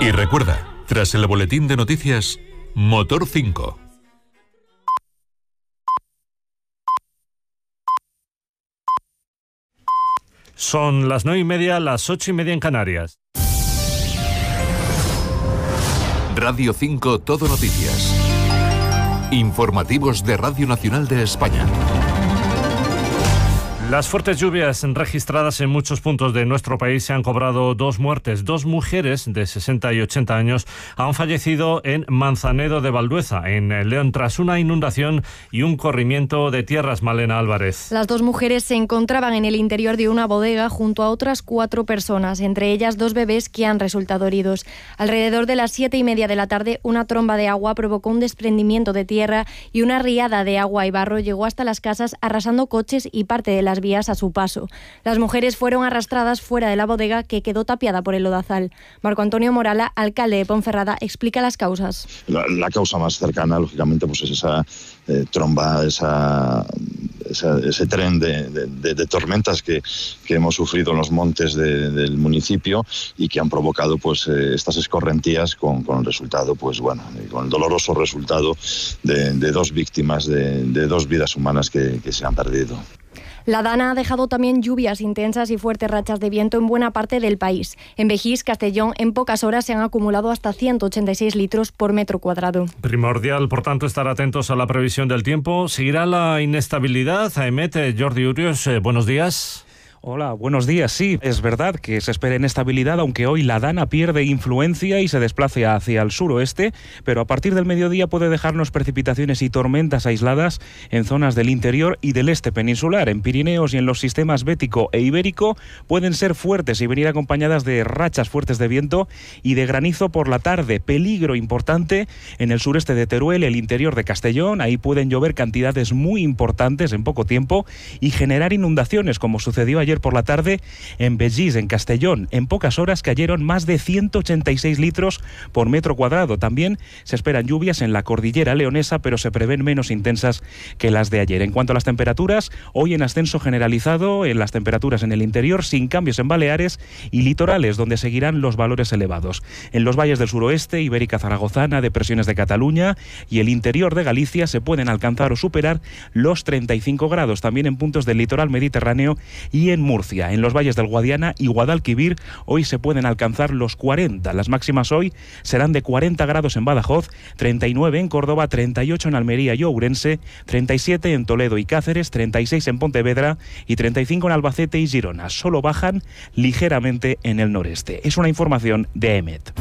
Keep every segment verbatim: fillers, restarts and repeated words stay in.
Y recuerda, tras el boletín de noticias, Motor cinco. Son las nueve y media, las ocho y media en Canarias. Radio cinco Todo Noticias. Informativos de Radio Nacional de España. Las fuertes lluvias registradas en muchos puntos de nuestro país se han cobrado dos muertes. Dos mujeres de sesenta y ochenta años han fallecido en Manzanedo de Valdueza, en León, tras una inundación y un corrimiento de tierras. Malena Álvarez. Las dos mujeres se encontraban en el interior de una bodega junto a otras cuatro personas, entre ellas dos bebés que han resultado heridos. Alrededor de las siete y media de la tarde, una tromba de agua provocó un desprendimiento de tierra y una riada de agua y barro llegó hasta las casas, arrasando coches y parte de las vías a su paso. Las mujeres fueron arrastradas fuera de la bodega, que quedó tapiada por el lodazal. Marco Antonio Morala, alcalde de Ponferrada, explica las causas. La, la causa más cercana, lógicamente, pues es esa eh, tromba, esa, esa, ese tren de, de, de, de tormentas que, que hemos sufrido en los montes de, del municipio y que han provocado pues eh, estas escorrentías con, con el resultado, pues bueno, con el doloroso resultado de, de dos víctimas, de, de dos vidas humanas que, que se han perdido. La Dana ha dejado también lluvias intensas y fuertes rachas de viento en buena parte del país. En Begís, Castellón, en pocas horas se han acumulado hasta ciento ochenta y seis litros por metro cuadrado. Primordial, por tanto, estar atentos a la previsión del tiempo. ¿Seguirá la inestabilidad? Aemet, Jordi Urios, eh, buenos días. Hola, buenos días. Sí, es verdad que se espera inestabilidad, aunque hoy la Dana pierde influencia y se desplace hacia el suroeste, pero a partir del mediodía puede dejarnos precipitaciones y tormentas aisladas en zonas del interior y del este peninsular. En Pirineos y en los sistemas bético e ibérico pueden ser fuertes y venir acompañadas de rachas fuertes de viento y de granizo por la tarde. Peligro importante en el sureste de Teruel, el interior de Castellón. Ahí pueden llover cantidades muy importantes en poco tiempo y generar inundaciones, como sucedió ayer por la tarde en Begís, en Castellón. En pocas horas cayeron más de ciento ochenta y seis litros por metro cuadrado. También se esperan lluvias en la cordillera leonesa, pero se prevén menos intensas que las de ayer. En cuanto a las temperaturas, hoy en ascenso generalizado en las temperaturas en el interior, sin cambios en Baleares y litorales, donde seguirán los valores elevados. En los valles del suroeste, Ibérica Zaragozana, depresiones de Cataluña y el interior de Galicia se pueden alcanzar o superar los treinta y cinco grados. También en puntos del litoral mediterráneo y en Murcia. En los valles del Guadiana y Guadalquivir hoy se pueden alcanzar los cuarenta. Las máximas hoy serán de cuarenta grados en Badajoz, treinta y nueve en Córdoba, treinta y ocho en Almería y Ourense, treinta y siete en Toledo y Cáceres, treinta y seis en Pontevedra y treinta y cinco en Albacete y Girona. Solo bajan ligeramente en el noreste. Es una información de Aemet.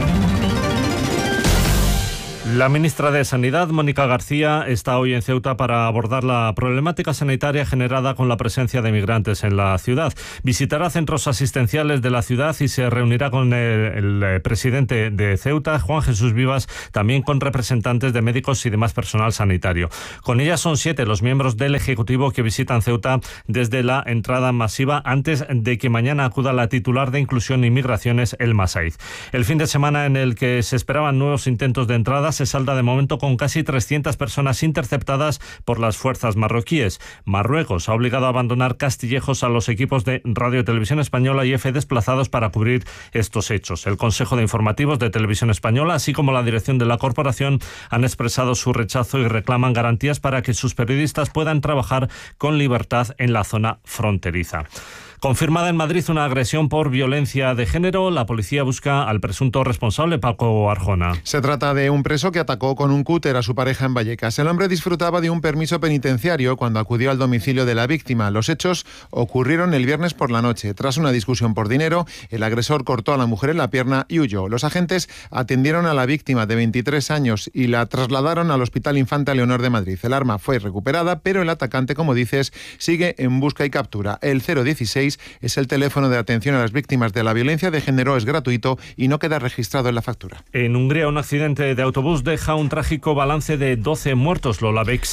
La ministra de Sanidad, Mónica García, está hoy en Ceuta para abordar la problemática sanitaria generada con la presencia de migrantes en la ciudad. Visitará centros asistenciales de la ciudad y se reunirá con el, el presidente de Ceuta, Juan Jesús Vivas, también con representantes de médicos y demás personal sanitario. Con ella son siete los miembros del Ejecutivo que visitan Ceuta desde la entrada masiva, antes de que mañana acuda la titular de Inclusión y Migraciones, Elma Saiz. El fin de semana en el que se esperaban nuevos intentos de entrada se salda de momento con casi trescientas personas interceptadas por las fuerzas marroquíes. Marruecos ha obligado a abandonar Castillejos a los equipos de Radio y Televisión Española y EFE desplazados para cubrir estos hechos. El Consejo de Informativos de Televisión Española, así como la dirección de la corporación, han expresado su rechazo y reclaman garantías para que sus periodistas puedan trabajar con libertad en la zona fronteriza. Confirmada en Madrid una agresión por violencia de género, la policía busca al presunto responsable, Paco Arjona. Se trata de un preso que atacó con un cúter a su pareja en Vallecas. El hombre disfrutaba de un permiso penitenciario cuando acudió al domicilio de la víctima. Los hechos ocurrieron el viernes por la noche. Tras una discusión por dinero, el agresor cortó a la mujer en la pierna y huyó. Los agentes atendieron a la víctima de veintitrés años y la trasladaron al Hospital Infanta Leonor de Madrid. El arma fue recuperada, pero el atacante, como dices, sigue en busca y captura. El cero dieciséis es el teléfono de atención a las víctimas de la violencia de género, es gratuito y no queda registrado en la factura. En Hungría, un accidente de autobús deja un trágico balance de doce muertos, Lola Bex.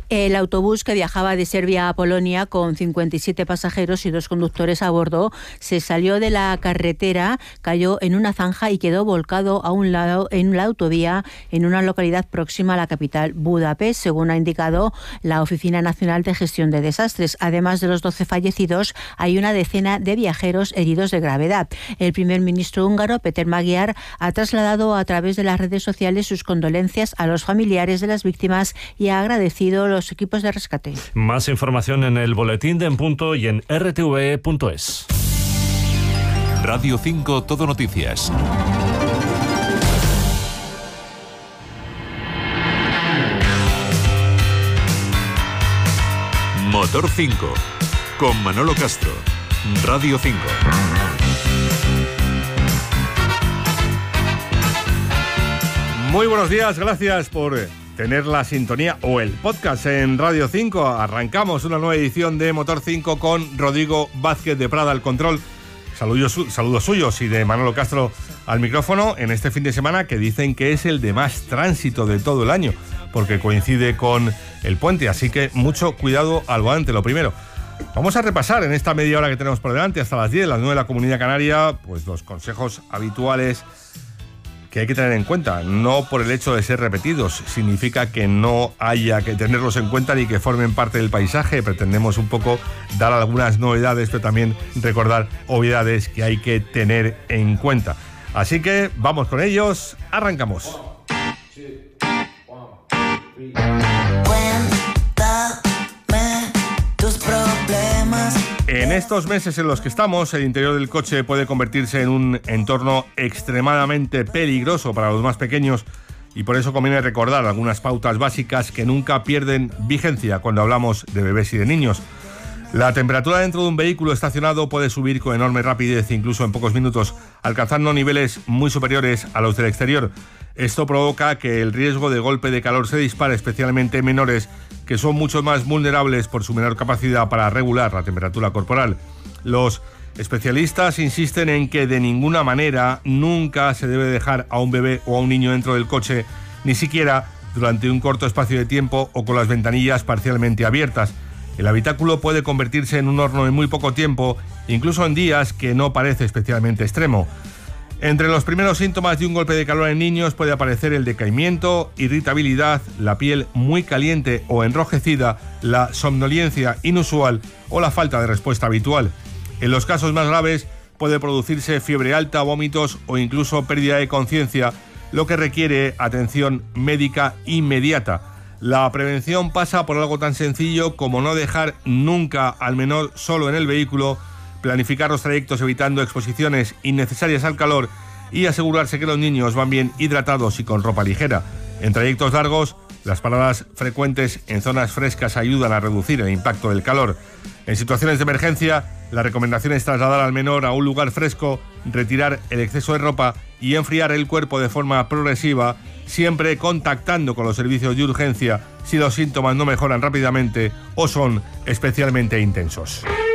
El autobús que viajaba de Serbia a Polonia con cincuenta y siete pasajeros y dos conductores a bordo se salió de la carretera, cayó en una zanja y quedó volcado a un lado en la autovía en una localidad próxima a la capital, Budapest, según ha indicado la Oficina Nacional de Gestión de Desastres. Además de los doce fallecidos, hay una decena de viajeros heridos de gravedad. El primer ministro húngaro, Péter Magyar, ha trasladado a través de las redes sociales sus condolencias a los familiares de las víctimas y ha agradecido los equipos de rescate. Más información en el boletín de En Punto y en r t v punto es. Radio cinco Todo Noticias. Motor cinco, con Manolo Castro, Radio cinco. Muy buenos días, gracias por tener la sintonía o el podcast en Radio cinco. Arrancamos una nueva edición de Motor cinco con Rodrigo Vázquez de Prada al control. Saludos, saludos suyos y de Manolo Castro al micrófono en este fin de semana que dicen que es el de más tránsito de todo el año, porque coincide con el puente, así que mucho cuidado al volante, lo primero. Vamos a repasar en esta media hora que tenemos por delante, hasta las diez, las nueve de la Comunidad Canaria, pues los consejos habituales que hay que tener en cuenta. No por el hecho de ser repetidos, significa que no haya que tenerlos en cuenta ni que formen parte del paisaje. Pretendemos un poco dar algunas novedades, pero también recordar obviedades que hay que tener en cuenta. Así que vamos con ellos, arrancamos. En estos meses en los que estamos, el interior del coche puede convertirse en un entorno extremadamente peligroso para los más pequeños y por eso conviene recordar algunas pautas básicas que nunca pierden vigencia cuando hablamos de bebés y de niños. La temperatura dentro de un vehículo estacionado puede subir con enorme rapidez, incluso en pocos minutos, alcanzando niveles muy superiores a los del exterior. Esto provoca que el riesgo de golpe de calor se dispare, especialmente en menores, que son mucho más vulnerables por su menor capacidad para regular la temperatura corporal. Los especialistas insisten en que de ninguna manera nunca se debe dejar a un bebé o a un niño dentro del coche, ni siquiera durante un corto espacio de tiempo o con las ventanillas parcialmente abiertas. El habitáculo puede convertirse en un horno en muy poco tiempo, incluso en días que no parece especialmente extremo. Entre los primeros síntomas de un golpe de calor en niños puede aparecer el decaimiento, irritabilidad, la piel muy caliente o enrojecida, la somnolencia inusual o la falta de respuesta habitual. En los casos más graves puede producirse fiebre alta, vómitos o incluso pérdida de conciencia, lo que requiere atención médica inmediata. La prevención pasa por algo tan sencillo como no dejar nunca al menor solo en el vehículo, planificar los trayectos evitando exposiciones innecesarias al calor y asegurarse que los niños van bien hidratados y con ropa ligera. En trayectos largos, las paradas frecuentes en zonas frescas ayudan a reducir el impacto del calor. En situaciones de emergencia, la recomendación es trasladar al menor a un lugar fresco, retirar el exceso de ropa y enfriar el cuerpo de forma progresiva, siempre contactando con los servicios de urgencia si los síntomas no mejoran rápidamente o son especialmente intensos.